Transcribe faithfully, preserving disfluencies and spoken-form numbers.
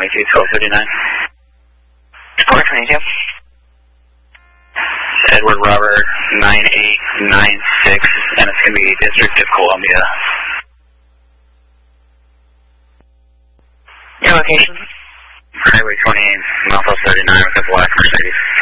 twenty-two, twelve thirty-nine. four twenty-two. Edward Robert, nine eight nine six, and it's going to be District of Columbia. Your location? Highway twenty, Northwest thirty-nine with a black Mercedes.